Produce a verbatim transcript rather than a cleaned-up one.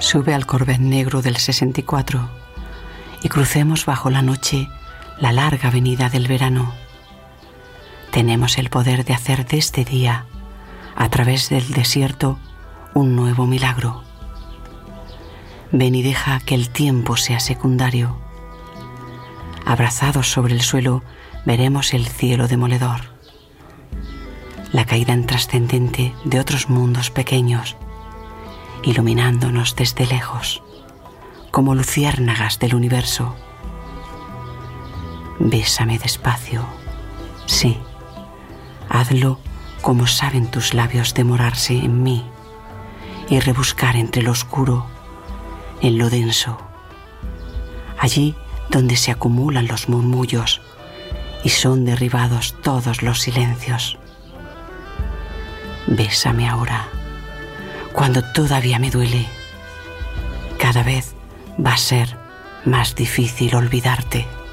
Sube al Corvette negro del sesenta y cuatro y crucemos bajo la noche la larga avenida del verano. Tenemos el poder de hacer de este día, a través del desierto, un nuevo milagro. Ven y deja que el tiempo sea secundario. Abrazados sobre el suelo, veremos el cielo demoledor, la caída intrascendente de otros mundos pequeños, iluminándonos desde lejos, como luciérnagas del universo. Bésame despacio, sí, hazlo como saben tus labios demorarse en mí y rebuscar entre lo oscuro, en lo denso, allí donde se acumulan los murmullos y son derribados todos los silencios. Bésame ahora, cuando todavía me duele. Cada vez va a ser más difícil olvidarte.